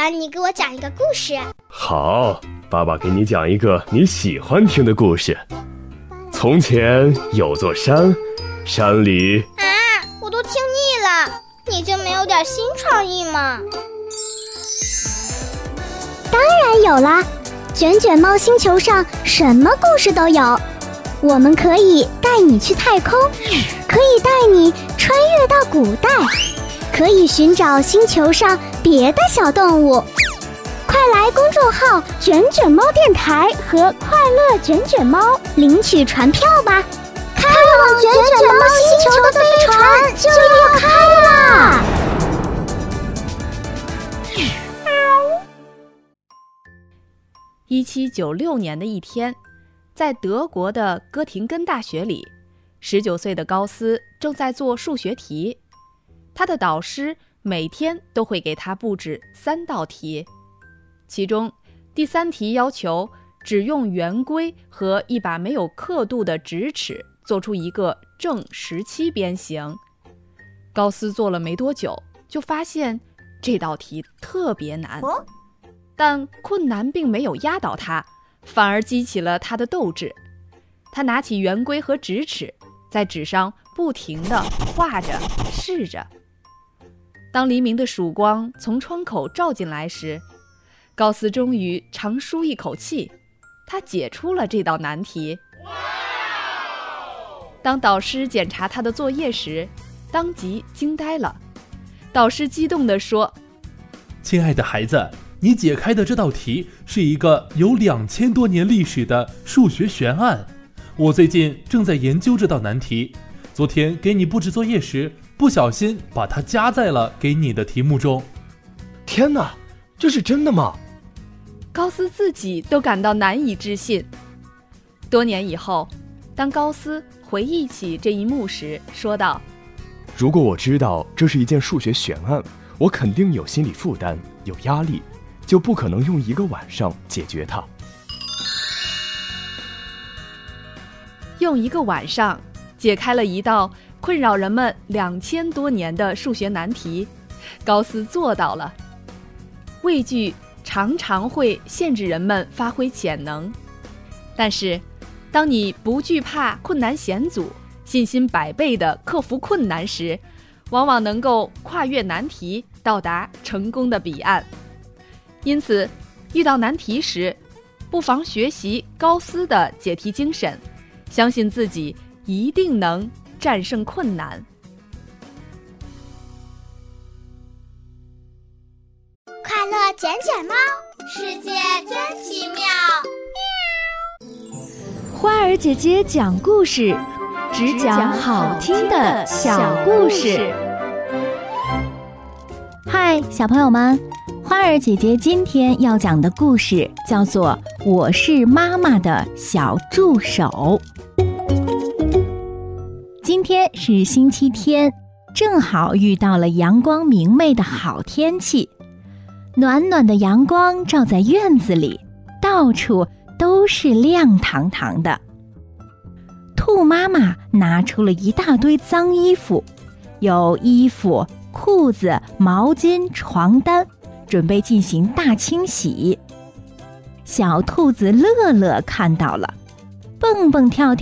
然你给我讲一个故事。 好，爸爸给你讲一个你喜欢听的故事。从前有座山，山里…… 我都听腻了，你就没有点新创意吗？ 当然有啦，卷卷猫星球上什么故事都有。我们可以带你去太空，可以带你穿越到古代，可以寻找星球上别的小动物。快来公众号卷卷猫电台和快乐卷卷猫领取船票吧，开往卷卷猫星球的飞船就要开啦 ！1796年的一天，在德国的哥廷根大学里，19岁的高斯正在做数学题。他的导师每天都会给他布置3道题，其中第3题要求只用圆规和一把没有刻度的直尺做出一个正17边形。高斯做了没多久，就发现这道题特别难。但困难并没有压倒他，反而激起了他的斗志。他拿起圆规和直尺，在纸上不停地画着试着。当黎明的曙光从窗口照进来时，高斯终于长舒一口气，他解出了这道难题。当导师检查他的作业时，当即惊呆了。导师激动地说：“ 亲爱的孩子，你解开的这道题是一个有2000多年历史的数学悬案。我最近正在研究这道难题，昨天给你布置作业时，不小心把它加在了给你的题目中。” 天哪，这是真的吗？ 高斯自己都感到难以置信。多年以后，当高斯回忆起这一幕时，说道：“ 如果我知道这是一件数学悬案，我肯定有心理负担，有压力，就不可能用1个晚上解决它。” 用1个晚上解开了一道困扰人们2000多年的数学难题，高斯做到了。畏惧常常会限制人们发挥潜能，但是当你不惧怕困难险阻，信心100倍地克服困难时，往往能够跨越难题，到达成功的彼岸。因此，遇到难题时，不妨学习高斯的解题精神，相信自己一定能战胜困难。 快乐卷卷猫，世界真奇妙。 花儿姐姐讲故事，只讲好听的小故事。 嗨，小朋友们，花儿姐姐今天要讲的故事叫做《我是妈妈的小助手》。今天是星期天，正好遇到了阳光明媚的好天气，暖暖的阳光照在院子里，到处都是亮堂堂的。兔妈妈拿出了一大堆脏衣服，有衣服、裤子、毛巾、床单，准备进行大清洗。小兔子乐乐看到了，蹦蹦跳跳